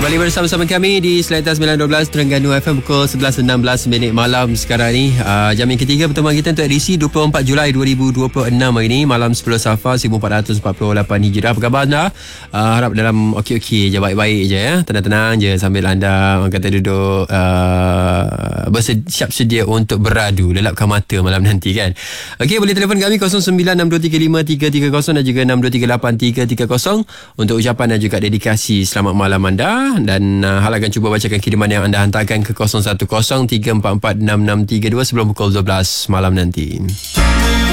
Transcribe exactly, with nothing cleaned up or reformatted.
Kembali bersama-sama kami di Seletar sembilan dua belas Terengganu F M pukul sebelas enam belas minit malam sekarang ni. uh, Jam yang ketiga pertemuan kita untuk edisi dua puluh empat Julai dua ribu dua puluh enam hari ni, malam sepuluh Safar seribu empat ratus empat puluh lapan Hijrah. Apa khabar anda? Uh, harap dalam okey-okey je, baik-baik je ya. Tenang-tenang je sambil anda orang kata duduk uh, bersiap sedia untuk beradu, lelapkan mata malam nanti kan. Okey, boleh telefon kami kosong sembilan enam dua tiga lima tiga tiga kosong dan juga enam dua tiga lapan tiga tiga kosong untuk ucapan dan juga dedikasi selamat malam anda. Dan uh, Hal akan cuba bacakan kiriman yang anda hantarkan ke kosong satu kosong tiga empat empat enam enam tiga dua sebelum pukul dua belas malam nanti.